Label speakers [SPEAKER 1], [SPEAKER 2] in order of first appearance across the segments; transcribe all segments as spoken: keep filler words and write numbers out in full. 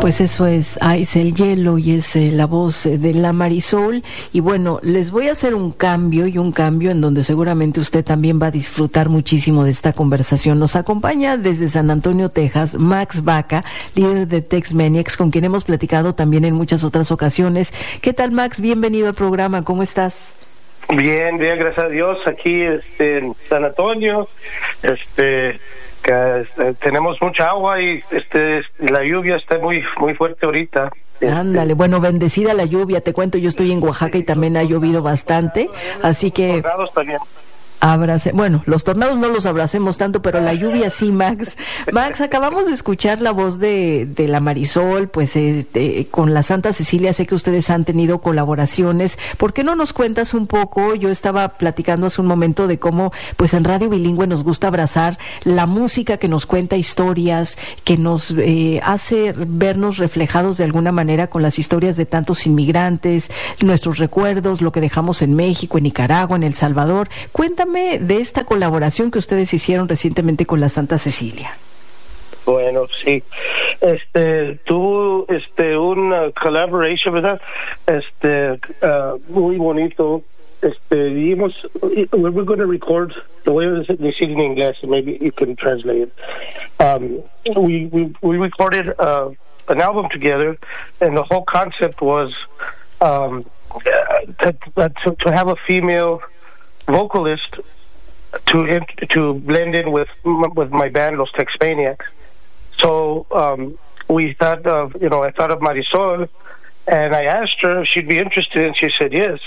[SPEAKER 1] Pues eso es Ice el Hielo y es eh, la voz de la Marisol. Y bueno, les voy a hacer un cambio y un cambio en donde seguramente usted también va a disfrutar muchísimo de esta conversación. Nos acompaña desde San Antonio, Texas, Max Baca, líder de Tex Maniacs, con quien hemos platicado también en muchas otras ocasiones. ¿Qué tal, Max? Bienvenido al programa. ¿Cómo estás?
[SPEAKER 2] Bien, bien, gracias a Dios. Aquí este, en San Antonio, este... que este, tenemos mucha agua y este la lluvia está muy muy fuerte ahorita.
[SPEAKER 1] Ándale, bueno, bendecida la lluvia. Te cuento, yo estoy en Oaxaca y también ha llovido bastante, así que
[SPEAKER 2] también.
[SPEAKER 1] Abrace, bueno, los tornados no los abracemos tanto, pero la lluvia sí, Max. Max, acabamos de escuchar la voz de, de la Marisol, pues este, con la Santa Cecilia sé que ustedes han tenido colaboraciones. ¿Por qué no nos cuentas un poco? Yo estaba platicando hace un momento de cómo, pues en Radio Bilingüe nos gusta abrazar la música que nos cuenta historias, que nos eh, hace vernos reflejados de alguna manera con las historias de tantos inmigrantes, nuestros recuerdos, lo que dejamos en México, en Nicaragua, en El Salvador. Cuéntame de esta colaboración que ustedes hicieron recientemente con la Santa Cecilia.
[SPEAKER 2] Bueno, sí, este tuvo este una collaboration, ¿verdad? Este uh, muy bonito. Este vimos, we're going to record, the way I decir in inglés, maybe you can translate it. Um, we we we recorded uh, an album together, and the whole concept was um, to, to to have a female vocalist to to blend in with with my band Los Tex Maniacs. So um, we thought of you know I thought of Marisol, and I asked her if she'd be interested, and she said yes.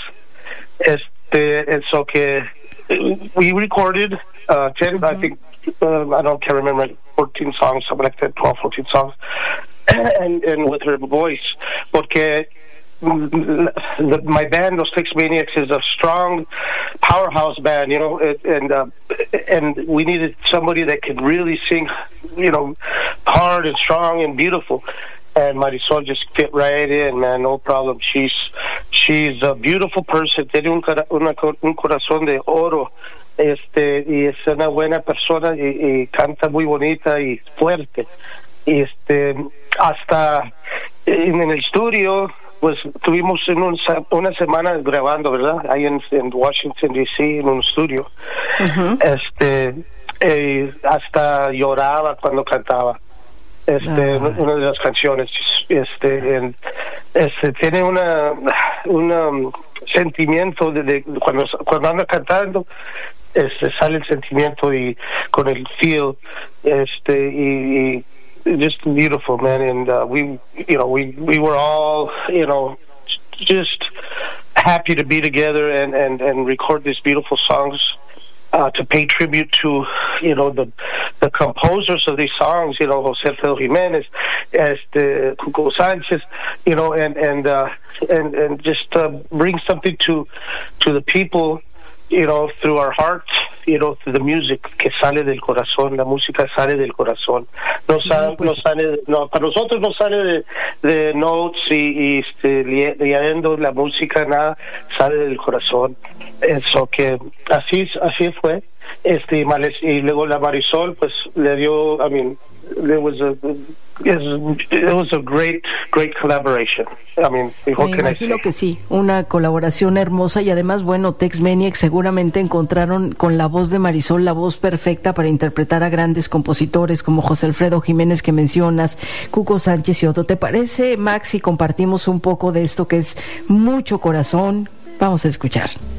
[SPEAKER 2] Este, and so que we recorded uh, ten, mm-hmm. I think uh, I don't can't remember fourteen songs, something like that, twelve, fourteen songs, and and with her voice, porque. The, my band, Los Tex Maniacs, is a strong powerhouse band, you know, it, and uh, and we needed somebody that could really sing, you know, hard and strong and beautiful. And Marisol just fit right in, man, no problem. She's she's a beautiful person, tiene un, una, un corazón de oro, este, y es una buena persona y, y canta muy bonita y fuerte. Y este, hasta en el estudio. Pues estuvimos en un, una semana grabando, ¿verdad? Ahí en, en Washington, D C, en un estudio. Uh-huh. Este, eh, hasta lloraba cuando cantaba. Este, uh-huh. Una de las canciones. Este, en, este tiene una, una um, sentimiento de, de cuando cuando anda cantando. Este, sale el sentimiento y con el feel. Este y, y just beautiful, man, and uh, we, you know, we we were all, you know, just happy to be together and and and record these beautiful songs uh, to pay tribute to, you know, the the composers of these songs, you know, José Alfredo Jiménez, este, Cuco Sánchez, you know, and and uh, and and just uh, bring something to to the people, you know, through our hearts, you know, through the music que sale del corazón, la música sale del corazón. No, sí, sale, pues, no sale, no, para nosotros no sale de, de notes y, y este, leyendo la música, nada, sale del corazón. Eso que así, así fue. Este, y luego la Marisol, pues le dio, I mean, there was a, it was a great, great collaboration. I mean, what
[SPEAKER 1] Me
[SPEAKER 2] can
[SPEAKER 1] imagino
[SPEAKER 2] I say?
[SPEAKER 1] Que sí, una colaboración hermosa y además, bueno, Tex Maniacs seguramente encontraron con la voz de Marisol la voz perfecta para interpretar a grandes compositores como José Alfredo Jiménez que mencionas, Cuco Sánchez y otro. ¿Te parece, Max, si compartimos un poco de esto que es mucho corazón? Vamos a escuchar.